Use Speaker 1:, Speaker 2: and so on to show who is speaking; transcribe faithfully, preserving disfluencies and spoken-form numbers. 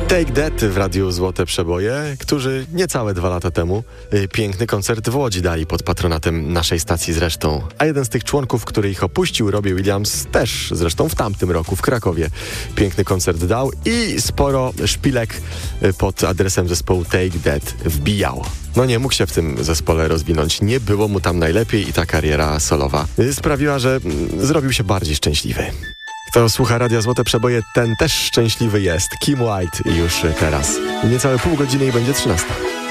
Speaker 1: Take That w Radiu Złote Przeboje, którzy niecałe dwa lata temu y, piękny koncert w Łodzi dali pod patronatem naszej stacji zresztą. A jeden z tych członków, który ich opuścił, Robbie Williams, też zresztą w tamtym roku w Krakowie piękny koncert dał i sporo szpilek y, pod adresem zespołu Take That wbijał. No nie mógł się w tym zespole rozwinąć, nie było mu tam najlepiej i ta kariera solowa y, sprawiła, że y, zrobił się bardziej szczęśliwy. Kto słucha Radia Złote Przeboje, ten też szczęśliwy jest. Kim White już teraz. Niecałe pół godziny i będzie trzynasta.